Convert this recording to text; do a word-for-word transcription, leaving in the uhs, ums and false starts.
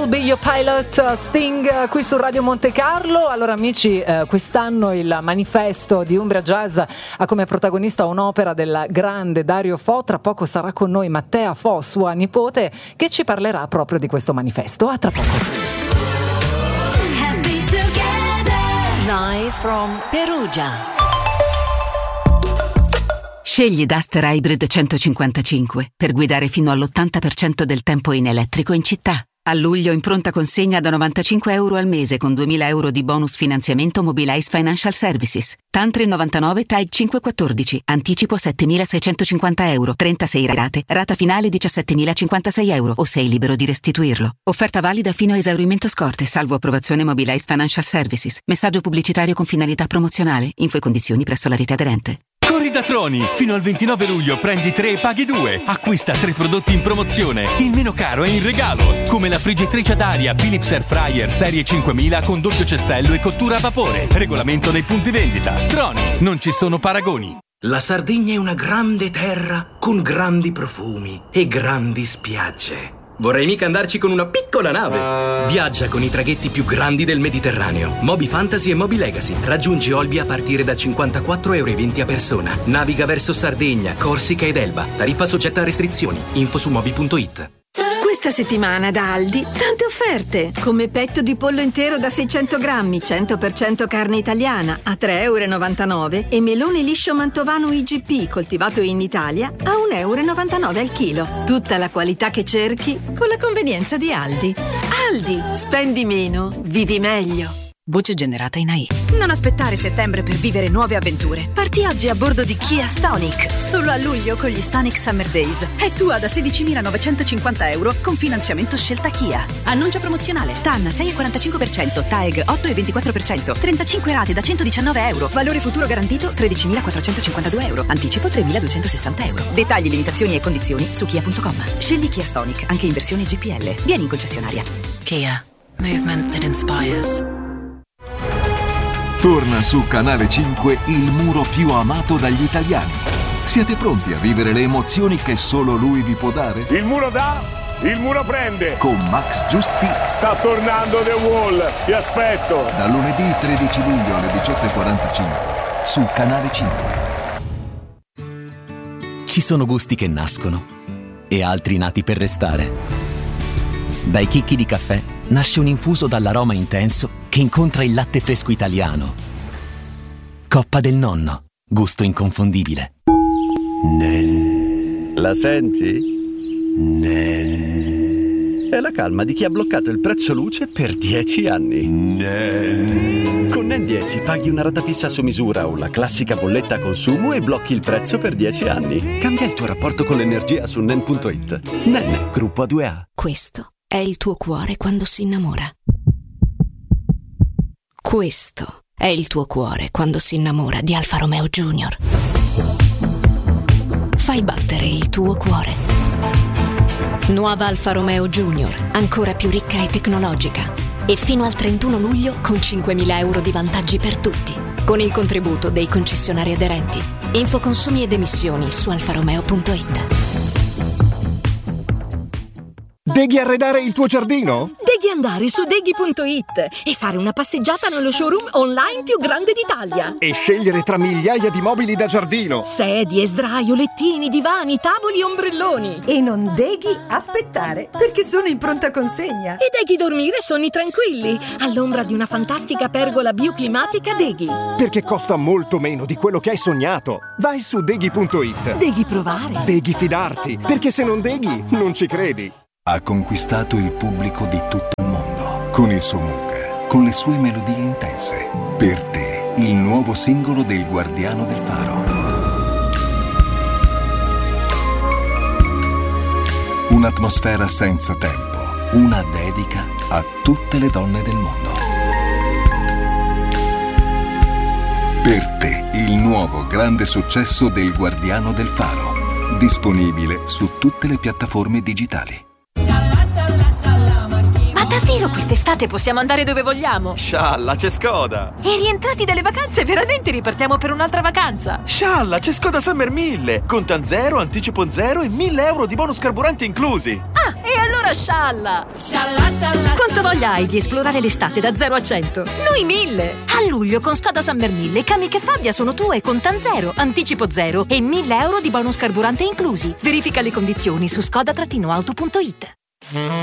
I'll Be Your Pilot, Sting qui su Radio Monte Carlo. Allora amici, eh, quest'anno il manifesto di Umbria Jazz ha come protagonista un'opera del grande Dario Fo. Tra poco sarà con noi Mattea Fo, sua nipote, che ci parlerà proprio di questo manifesto. A tra poco. Live from Perugia. Scegli Duster Hybrid centocinquantacinque per guidare fino all'ottanta per cento del tempo in elettrico in città. A luglio in pronta consegna da novantacinque euro al mese con duemila euro di bonus finanziamento Mobilize Financial Services. Tantri novantanove, T A I cinquecentoquattordici. Anticipo settemila seicentocinquanta euro. trentasei rate. Rata finale diciassettemilacinquantasei euro o sei libero di restituirlo. Offerta valida fino a esaurimento scorte, salvo approvazione Mobilize Financial Services. Messaggio pubblicitario con finalità promozionale. Info e condizioni presso la rete aderente. Corri da Troni! Fino al ventinove luglio prendi tre e paghi due. Acquista tre prodotti in promozione. Il meno caro è in regalo. Come la friggitrice ad aria Philips Air Fryer serie cinquemila con doppio cestello e cottura a vapore. Regolamento dei punti vendita. Troni, non ci sono paragoni. La Sardegna è una grande terra con grandi profumi e grandi spiagge. Vorrei mica andarci con una piccola nave. Viaggia con i traghetti più grandi del Mediterraneo. Moby Fantasy e Moby Legacy. Raggiungi Olbia a partire da cinquantaquattro euro e venti a persona. Naviga verso Sardegna, Corsica ed Elba. Tariffa soggetta a restrizioni. Info su moby punto it. Questa settimana da Aldi tante offerte, come petto di pollo intero da seicento grammi, cento per cento carne italiana a tre euro e novantanove e melone liscio mantovano I G P coltivato in Italia a un euro e novantanove al chilo. Tutta la qualità che cerchi con la convenienza di Aldi. Aldi, spendi meno, vivi meglio. Voce generata in A I. Non aspettare settembre per vivere nuove avventure. Parti oggi a bordo di Kia Stonic. Solo a luglio con gli Stonic Summer Days. È tua da sedicimilanovecentocinquanta euro con finanziamento scelta Kia. Annuncio promozionale. T A N sei virgola quarantacinque per cento, T A E G otto virgola ventiquattro per cento, trentacinque rate da centodiciannove euro. Valore futuro garantito tredicimilaquattrocentocinquantadue euro. Anticipo tremiladuecentosessanta euro. Dettagli, limitazioni e condizioni su kia punto com. Scegli Kia Stonic anche in versione G P L. Vieni in concessionaria. Kia. Movement that inspires. Torna su Canale cinque il muro più amato dagli italiani. Siete pronti a vivere le emozioni che solo lui vi può dare? Il muro dà, il muro prende. Con Max Giusti. Sta tornando The Wall, ti aspetto. Da lunedì tredici luglio alle diciotto e quarantacinque su Canale cinque. Ci sono gusti che nascono e altri nati per restare. Dai chicchi di caffè nasce un infuso dall'aroma intenso che incontra il latte fresco italiano. Coppa del Nonno, gusto inconfondibile. Nen. La senti? Nen. È la calma di chi ha bloccato il prezzo luce per dieci anni. Nen. Con Nen dieci paghi una rata fissa su misura o la classica bolletta a consumo e blocchi il prezzo per dieci anni. Cambia il tuo rapporto con l'energia su nen punto it. Nen, gruppo A due A. Questo è il tuo cuore quando si innamora. Questo è il tuo cuore quando si innamora di Alfa Romeo Junior. Fai battere il tuo cuore. Nuova Alfa Romeo Junior, ancora più ricca e tecnologica. E fino al trentuno luglio con cinquemila euro di vantaggi per tutti, con il contributo dei concessionari aderenti. Info consumi ed emissioni su alfa romeo punto it. Devi arredare il tuo giardino? Devi andare su deghi punto it e fare una passeggiata nello showroom online più grande d'Italia. E scegliere tra migliaia di mobili da giardino. Sedie, sdraio, lettini, divani, tavoli e ombrelloni. E non devi aspettare, perché sono in pronta consegna. E devi dormire sonni tranquilli, all'ombra di una fantastica pergola bioclimatica Deghi. Perché costa molto meno di quello che hai sognato. Vai su deghi punto it. Devi provare. Devi fidarti, perché se non deghi, non ci credi. Ha conquistato il pubblico di tutto il mondo con il suo mood, con le sue melodie intense. Per te, il nuovo singolo del Guardiano del Faro. Un'atmosfera senza tempo, una dedica a tutte le donne del mondo. Per te, il nuovo grande successo del Guardiano del Faro. Disponibile su tutte le piattaforme digitali. Davvero quest'estate possiamo andare dove vogliamo? Scialla, c'è Skoda! E rientrati dalle vacanze veramente ripartiamo per un'altra vacanza? Scialla, c'è Skoda Summer mille! Contan zero, anticipo zero e mille euro di bonus carburante inclusi! Ah, e allora scialla! Scialla, scialla, Quanta voglia hai di esplorare l'estate da zero a cento? Noi mille! A luglio con Skoda Summer mille, Kamiq e Fabia sono tue con TAN zero, anticipo zero e mille euro di bonus carburante inclusi. Verifica le condizioni su skoda auto punto it.